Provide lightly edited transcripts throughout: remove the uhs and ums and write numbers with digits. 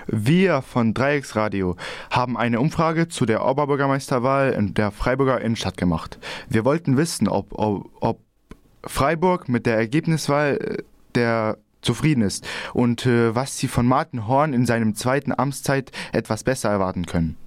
Wir von Dreiecksradio haben eine Umfrage zu der Oberbürgermeisterwahl in der Freiburger Innenstadt gemacht. Wir wollten wissen, ob Freiburg mit der Ergebniswahl der zufrieden ist und was sie von Martin Horn in seinem zweiten Amtszeit etwas besser erwarten können.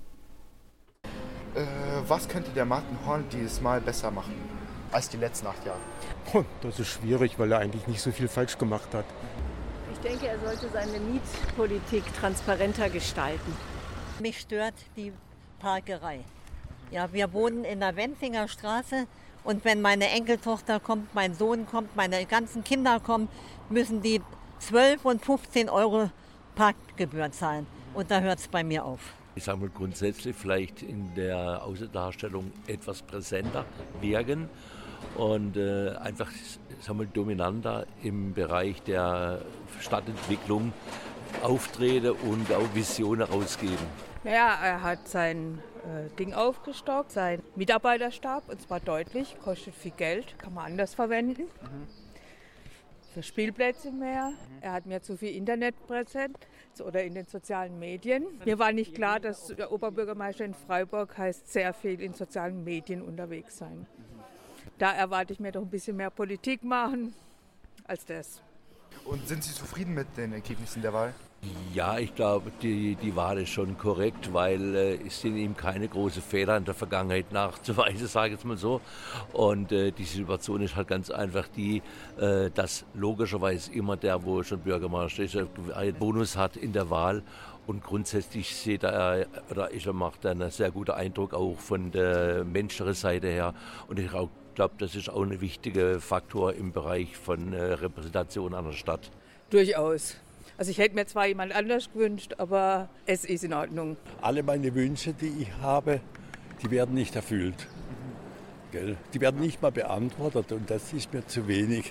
Was könnte der Martin Horn dieses Mal besser machen als die letzten 8 Jahre? Das ist schwierig, weil er eigentlich nicht so viel falsch gemacht hat. Ich denke, er sollte seine Mietpolitik transparenter gestalten. Mich stört die Parkerei. Ja, wir wohnen in der Wenzinger Straße und wenn meine Enkeltochter kommt, mein Sohn kommt, meine ganzen Kinder kommen, müssen die 12 und 15 Euro Parkgebühr zahlen. Und da hört es bei mir auf. Ich sage mal grundsätzlich vielleicht in der Außendarstellung etwas präsenter wirken und einfach sagen wir, dominanter im Bereich der Stadtentwicklung auftreten und auch Visionen rausgeben. Ja, er hat sein Ding aufgestockt, sein Mitarbeiterstab, und zwar deutlich, kostet viel Geld, kann man anders verwenden. Für Spielplätze mehr. Er hat mir zu viel Internetpräsenz oder in den sozialen Medien. Mir war nicht klar, dass der Oberbürgermeister in Freiburg heißt, sehr viel in sozialen Medien unterwegs sein. Da erwarte ich mir doch ein bisschen mehr Politik machen als das. Und sind Sie zufrieden mit den Ergebnissen der Wahl? Ja, ich glaube, die Wahl ist schon korrekt, weil es sind ihm keine großen Fehler in der Vergangenheit nachzuweisen, sage ich jetzt mal so. Und die Situation ist halt ganz einfach die, dass logischerweise immer der, wo schon Bürgermeister ist, einen Bonus hat in der Wahl. Und grundsätzlich macht er einen sehr guten Eindruck auch von der menschlichen Seite her. Und ich glaube, das ist auch ein wichtiger Faktor im Bereich von Repräsentation einer Stadt. Durchaus. Also ich hätte mir zwar jemand anders gewünscht, aber es ist in Ordnung. Alle meine Wünsche, die ich habe, die werden nicht erfüllt. Gell? Die werden nicht mal beantwortet und das ist mir zu wenig.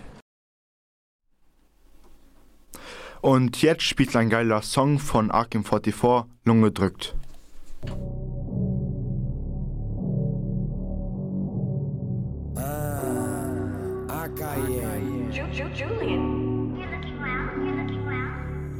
Und jetzt spielt ein geiler Song von Arkim44, Lunge drückt. Julian.